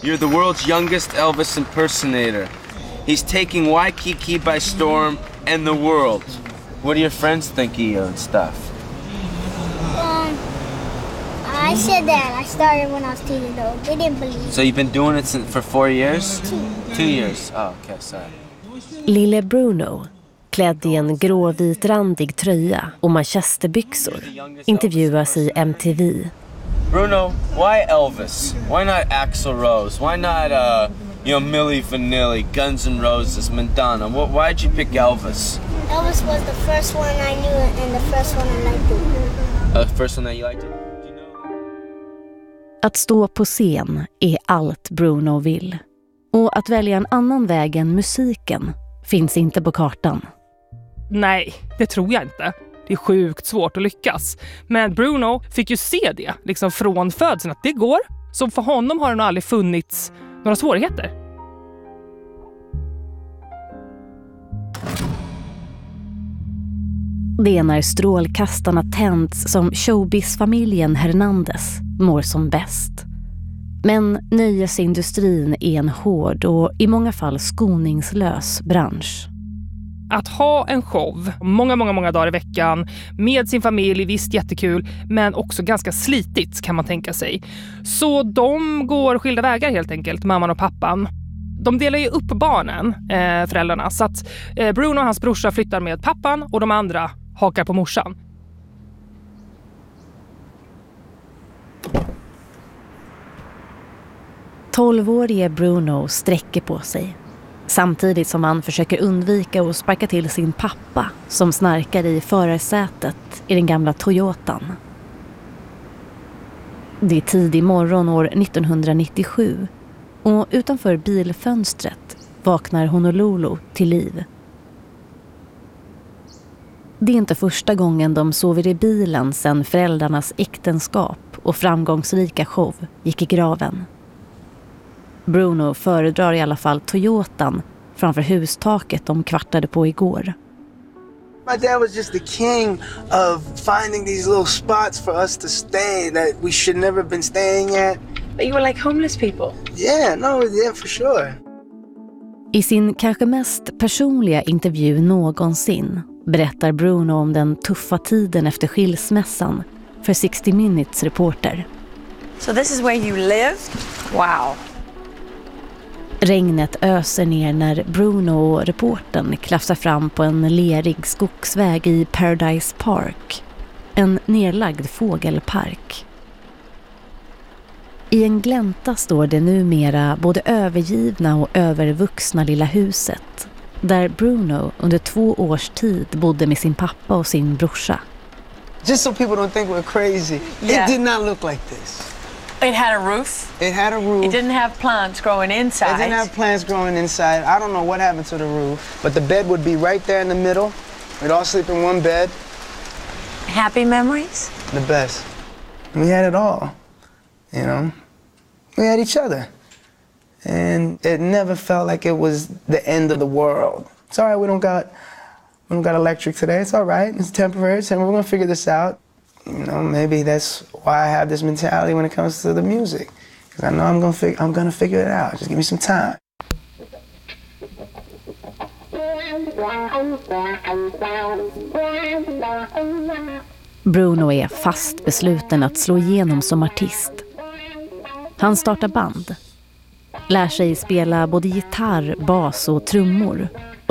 You're the world's youngest Elvis impersonator. He's taking Waikiki by storm and the world. What do your friends think of you and stuff? I said that I started when I was 2 years old. They didn't believe. So you've been doing it for 4 years? 2 years. Oh, okay, sorry. Lille Bruno, klädd i en gråvitrandig tröja och manchesterbyxor, intervjuas i MTV. Bruno, why Elvis? Why not Axl Rose? Why not, Milli Vanilli, Guns N' Roses, Madonna? Why'd you pick Elvis? Elvis was the first one I knew and the first one I liked. The first one that you liked? Att stå på scen är allt Bruno vill. Och att välja en annan väg än musiken finns inte på kartan. Nej, det tror jag inte. Det är sjukt svårt att lyckas. Men Bruno fick ju se det liksom från födseln att det går. Så för honom har det nog aldrig funnits några svårigheter. Det är när strålkastarna tänds som showbiz-familjen Hernandez mår som bäst. Men nöjesindustrin är en hård och i många fall skoningslös bransch. Att ha en show många dagar i veckan med sin familj, visst jättekul, men också ganska slitigt kan man tänka sig. Så de går skilda vägar helt enkelt, mamman och pappan. De delar ju upp barnen, föräldrarna, så att Bruno och hans brorsa flyttar med pappan och de andra hakar på morsan. Tolvårige Bruno sträcker på sig. Samtidigt som han försöker undvika att sparka till sin pappa som snarkar i förarsätet i den gamla Toyotan. Det är tidig morgon år 1997 och utanför bilfönstret vaknar Honolulu till liv. Det är inte första gången de sover i bilen sedan föräldrarnas äktenskap och framgångsrika show gick i graven. Bruno föredrar i alla fall Toyotan framför hustaket de kvartade på igår. My dad was just the king of finding these little spots for us to stay that we should never been staying at. But you were like homeless people. Yeah, for sure. I sin kanske mest personliga intervju någonsin berättar Bruno om den tuffa tiden efter skilsmässan för 60 Minutes reporter. So this is where you lived? Wow. Regnet öser ner när Bruno och reportern klafsar fram på en lerig skogsväg i Paradise Park, en nedlagd fågelpark. I en glänta står det numera både övergivna och övervuxna lilla huset, där Bruno under 2 års tid bodde med sin pappa och sin brorsa. Just so people don't think we're crazy. Yeah. It did not look like this. It had a roof. It had a roof. It didn't have plants growing inside. It didn't have plants growing inside. I don't know what happened to the roof, but the bed would be right there in the middle. We'd all sleep in one bed. Happy memories? The best. We had it all, you know. We had each other. And it never felt like it was the end of the world. It's all right, we don't got electric today. It's all right. It's temporary. We're going to figure this out. You know, maybe that's why I have this mentality when it comes to the music. Because I know I'm gonna figure it out. Just give me some time. Bruno är fast besluten att slå igenom som artist. Han startar band, lär sig spela både gitarr, bas och trummor